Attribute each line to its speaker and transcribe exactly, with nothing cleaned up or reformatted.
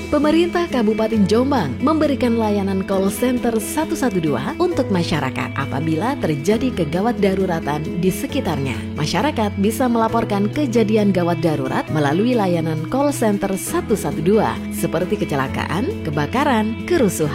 Speaker 1: Pemerintah Kabupaten Jombang memberikan layanan call center satu satu dua untuk masyarakat apabila terjadi kegawat daruratan di sekitarnya. Masyarakat bisa melaporkan kejadian gawat darurat melalui layanan call center satu satu dua seperti kecelakaan, kebakaran, kerusuhan,